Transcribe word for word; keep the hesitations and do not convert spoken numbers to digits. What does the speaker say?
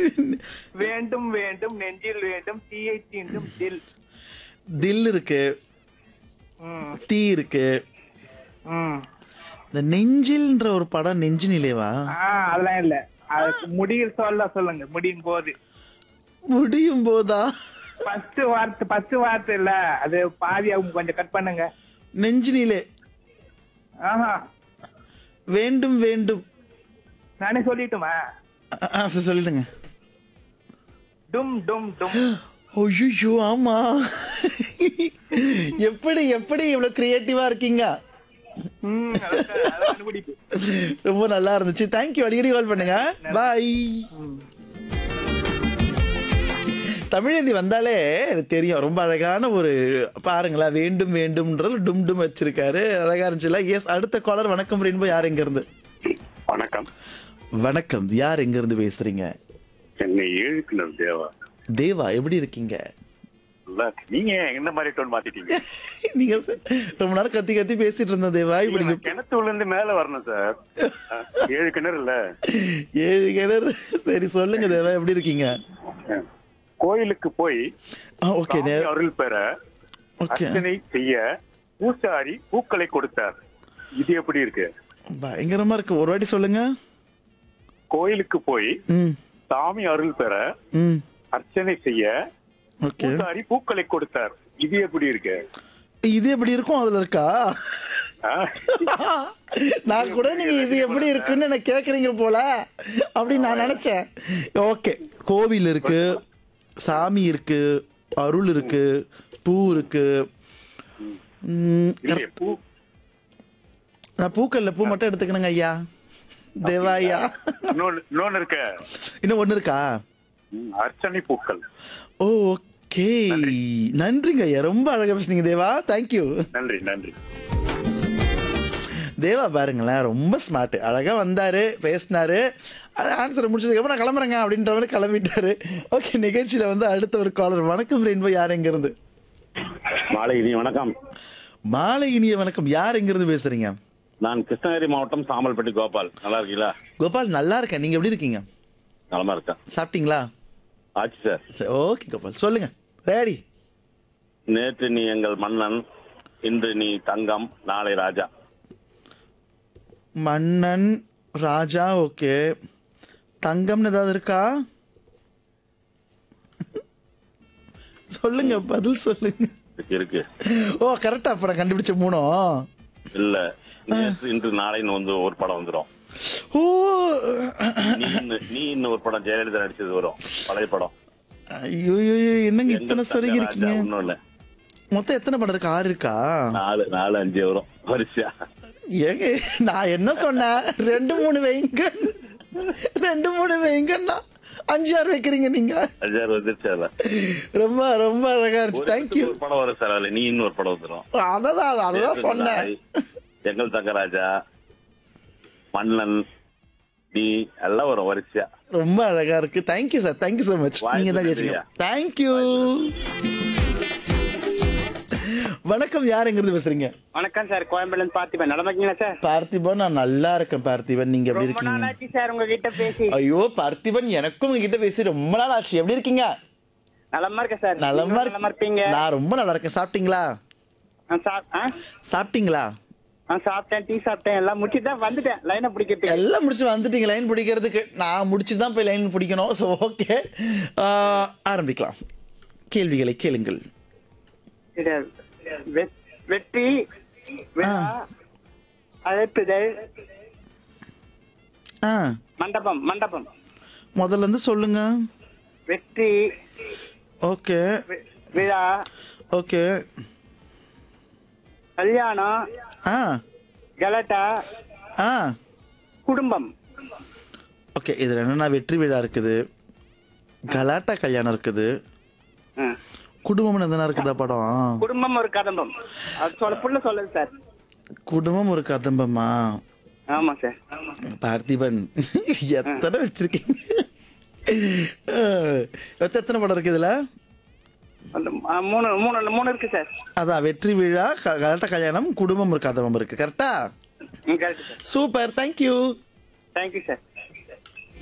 வேண்டும் வேண்டும் நெஞ்சில் வேண்டும் தீயை தீண்டும் தில். தில் இருக்கு, ம், தீ இருக்கு. ம். இந்த நெஞ்சில்ன்ற ஒரு படம் நெஞ்சு நிலைவா? ஆ, அதெல்லாம் இல்ல. அதுக்கு முடியில் சொல்ல சொல்லுங்க, முடியும் போது. முடியும் போதா? ஃபர்ஸ்ட் வார்த்தை ஃபர்ஸ்ட் வார்த்தை இல்ல, அது பாதி அவங்க கொஞ்சம் கட் பண்ணுங்க. நெஞ்சு நிலை. ஆஹா, வேண்டும் வேண்டும். நானே சொல்லிட்டுமா? ஆ, ஆ, சரி, சொல்லிடுங்க. டும் டும் டும். ஐயோ, ஆமா. எப்படி எப்படி இவ்வளவு கிரியேட்டிவா இருக்கீங்க? ம், அதான் sir, அதான் கண்டுபிடிப்பு. ரொம்ப நல்லா இருந்துச்சு. தேங்க்யூ. அடிக்கடி கால் பண்ணுங்க. பாய். தமிழந்தி வந்தாலே எனக்கு தெரியும், ரொம்ப அழகான ஒரு பாருங்களேன், வேண்டும் வேண்டும்ன்றது டும் டும் வச்சிருக்காரு. அழகா இருந்துச்சுல. எஸ், அடுத்த காலர். வணக்கம் ரெயின்போ. யார் எங்க இருந்து? வணக்கம். வணக்கம். யார் எங்க இருந்து பேசுறீங்க? சென்னை ஏழுக்குனர் தேவா. தேவா, எப்படி இருக்கீங்க? நல்லா இருக்கு. நீங்க என்ன மாதிரி டோன் மாத்திட்டீங்க? நீங்க ரொம்ப நேரம் கத்தி கத்தி பேசிட்டு இருந்த தேவா, இப்படி நான் கிணத்துல இருந்து மேல வரணும் சார். ஏழு கிணறு இல்ல, ஏழு கிணறு. சரி, சொல்லுங்க தேவா, எப்படி இருக்கீங்க? கோயிலுக்கு போய் ஓகே சாமி அருள் பெற ஓகே. அர்ச்சனை செய்ய பூசாரி பூக்களை கொடுத்தார். இது எப்படி இருக்கு? பயங்கரமா இருக்கு. ஒரு வாட்டி சொல்லுங்க. கோயிலுக்கு போய் ம் சாமி அருள் பெற ம் அர்ச்சனை செய்ய ஓகே. பூசாரி பூக்களை கொடுத்தார். இது எப்படி இருக்கு? இது எப்படி இருக்கும் அதுல இருக்கா? ஆ? நான் கூட நீங்க இது எப்படி இருக்குன்னு என்ன கேக்குறீங்க போல அப்படின்னு நான் நினைச்சேன். ஓகே, கோவில் இருக்கு, சாமி இருக்கு, அருள் இருக்கு, பூ இருக்கு. ம், இல்லையே, பூ நான் பூக்கள்ல பூ மட்டும் எடுத்துக்கணுங்க ஐயா. தேவா ஐயா. இன்னொன்னு இன்னொன்னு இருக்க, இன்னும் ஒண்ணு இருக்கா? ம், அர்ச்சனை பூக்கள். ஓ, ஓகே. நன்றிங்க ஐயா, ரொம்ப அழகா பேசுனீங்க தேவா. தேங்க்யூ. நன்றி நன்றி. தேவா பாருங்களேன், ரொம்ப ஸ்மார்ட். அழகா வந்தாரு, பேசினாரு, ஆன்சரை முடிச்சதுக்கப்புறம் நான் கிளம்புறேங்க அப்படின்ற மாதிரி கிளம்பிட்டாரு. ஓகே, நிகழ்ச்சியில வந்து அடுத்த ஒரு காலர். வணக்கம் ரெயின்போ. யார் எங்க இருந்து? மாலை இனி வணக்கம். மாலை இனிய வணக்கம். யார் எங்க இருந்து பேசுறீங்க? நான் கிருஷ்ணகிரி மாவட்டம் சாமல்பட்டி கோபால். நல்லா இருக்கீங்களா? கோபால், நல்லா இருக்கேன். நீங்க எப்படி இருக்கீங்க? நலமா இருக்கேன். சாப்பிட்டீங்களா? ஆச்சு சார். சரி, ஓகே கோபால், சொல்லுங்க. ரெடி. நேற்று நீ எங்கள் மன்னன், இன்று நீ தங்கம், நாளை ராஜா. மன்னன், ராஜா, ஓகே. தங்கம்னு ஏதாவது இருக்கா? சொல்லுங்க, பதில் சொல்லுங்க. இருக்கு, இருக்கு. ஓ, கரெக்டா. அப்ப நான் கண்டுபிடிச்ச மூணும் இல்ல, நேற்று இன்று நாளைன்னு வந்து ஒரு படம் வந்துடும். ஓ, நீ இன்னும் நீ இன்னும் ஒரு படம் ஜெயலலிதா நடிச்சது வரும், பழைய படம். ஐயோ, என்னங்க இத்தனை சொருகி இருக்கீங்க? ஒன்னும் இல்ல, மொத்தம் எத்தனை படம் இருக்கு? ஆறு இருக்கா? நாலு நாலு அஞ்சு வரும் வரிசையா. ஏங்க, நான் என்ன சொன்னேன்? ரெண்டு மூணு வைங்க, ரெண்டு மூணு வைங்கன்னா அஞ்சு ஆறு வைக்கிறீங்க நீங்க. அஞ்சாறு வந்துருச்சு. அதுல ரொம்ப ரொம்ப அழகா இருந்துச்சு. தேங்க்யூ. ஒரு படம் வரும் சார், அதுல நீ இன்னொரு படம் வந்துடும். அதான் அதான் சொன்னேன். எங்கள் தங்கராஜா, மன்னன், நீ எல்லாம் வரும் வரிசையா. ரொம்ப அழகா இருக்கு. Thank you sir. Thank you so much. நீங்க தான் ஜெயிச்சீங்க. தேங்க்யூ. வணக்கம். யார் எங்க இருந்து பேசுறீங்க? வணக்கம் சார், கோயம்பேடுல இருந்து பார்த்திபன். நல்லா இருக்கீங்களா சார்? பார்த்திபன், நான் நல்லா இருக்கேன் பார்த்திபன். நீங்க எப்படி ரொம்ப இருக்கீங்க? நாள் ஆச்சு சார் உங்ககிட்ட பேசி. ஐயோ பார்த்திபன், எனக்கும் உங்ககிட்ட பேசி ரொம்ப நாள் ஆச்சு. எப்படி இருக்கீங்க? நலமா இருக்கேன் சார். நலமா நீங்களும் நலமா இருப்பீங்க. நான் ரொம்ப நல்லா இருக்கேன். சாப்பிட்டீங்களா? ஆ, சாப்- ஆ? சாப்பிட்டீங்களா? ஆ, சாப்பிட்டேன், டீ சாப்பிட்டேன், எல்லாம் முடிச்சுட்டு தான் வந்துட்டேன் லைனை பிடிக்கிறதுக்கு. எல்லாம் முடிச்சு வந்துட்டீங்க லைன் பிடிக்கிறதுக்கு. நான் முடிச்சுட்டு தான் போய் லைன் பிடிக்கணும். ஸோ ஓகே, ஆரம்பிக்கலாம். கேள்விகளை கேளுங்கள். கிடையாது. வெ- வெற்றி, விழா, அழைப்புதல், ஆ, மண்டபம். மண்டபம். முதல்ல இருந்து சொல்லுங்க. வெற்றி, ஓகே வி- விழா, ஓகே. கல்யாணம், ஆ கலாட்டா, ஆ குடும்பம். ஓகே. இதில் என்னன்னா வெற்றி விழா இருக்குது, கலாட்டா கல்யாணம் இருக்குது, ஆ. குடும்பம்னு எதனா இருக்குதா படம்? குடும்பம் ஒரு கதம்பம். அது சொல்ல புள்ள சொல்லுது சார். குடும்பம் ஒரு கதம்பமா? ஆமா சார். பார்த்திபன், எத்தனை வச்சிருக்கீங்க? எத்த- எத்தனை படம் இருக்கு இதுல? அந்த, ஆ, மூணு மூணு மூணு இருக்கு சார். அதான் வெற்றி விழா, க- கலாட்டா கல்யாணம், குடும்பம் ஒரு கதம்பம் இருக்கு. கரெக்டா? ம், correct sir. Super. Thank you. Thank you sir.